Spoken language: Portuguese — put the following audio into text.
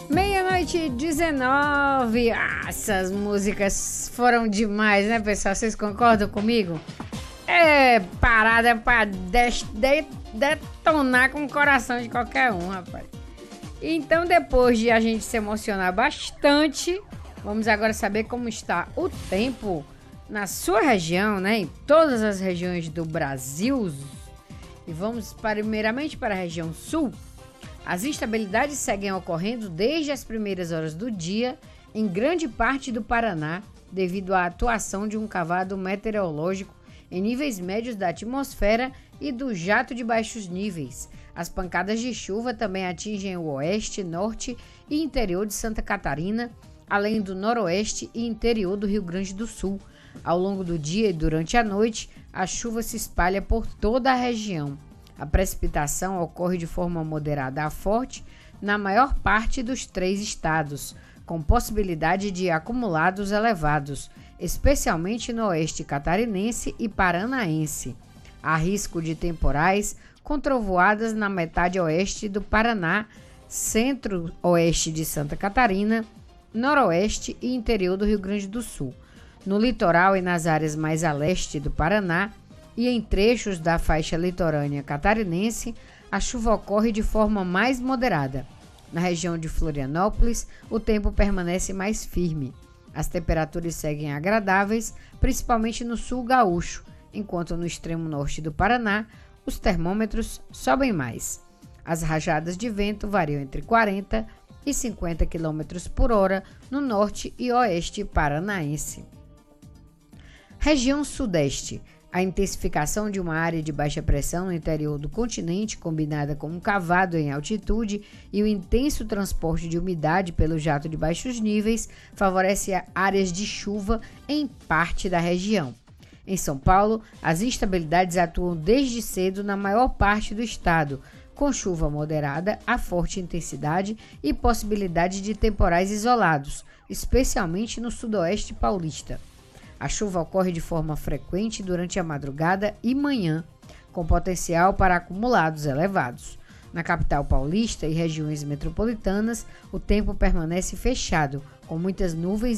Meia-noite e 19. Essas músicas foram demais, né, pessoal? Vocês concordam comigo? É parada pra detonar com o coração de qualquer um, rapaz. Então, depois de a gente se emocionar bastante, vamos agora saber como está o tempo na sua região, né? Em todas as regiões do Brasil. E vamos primeiramente para a região sul. As instabilidades seguem ocorrendo desde as primeiras horas do dia em grande parte do Paraná, devido à atuação de um cavado meteorológico em níveis médios da atmosfera e do jato de baixos níveis. As pancadas de chuva também atingem o oeste, norte e interior de Santa Catarina, além do noroeste e interior do Rio Grande do Sul. Ao longo do dia e durante a noite, a chuva se espalha por toda a região. A precipitação ocorre de forma moderada a forte na maior parte dos 3 estados, com possibilidade de acumulados elevados, especialmente no oeste catarinense e paranaense. Há risco de temporais com trovoadas na metade oeste do Paraná, centro-oeste de Santa Catarina, noroeste e interior do Rio Grande do Sul. No litoral e nas áreas mais a leste do Paraná, e em trechos da faixa litorânea catarinense, a chuva ocorre de forma mais moderada. Na região de Florianópolis, o tempo permanece mais firme. As temperaturas seguem agradáveis, principalmente no sul gaúcho, enquanto no extremo norte do Paraná, os termômetros sobem mais. As rajadas de vento variam entre 40 e 50 km por hora no norte e oeste paranaense. Região sudeste. A intensificação de uma área de baixa pressão no interior do continente, combinada com um cavado em altitude e o intenso transporte de umidade pelo jato de baixos níveis, favorece áreas de chuva em parte da região. Em São Paulo, as instabilidades atuam desde cedo na maior parte do estado, com chuva moderada a forte intensidade e possibilidade de temporais isolados, especialmente no sudoeste paulista. A chuva ocorre de forma frequente durante a madrugada e manhã, com potencial para acumulados elevados. Na capital paulista e regiões metropolitanas, o tempo permanece fechado, com muitas nuvens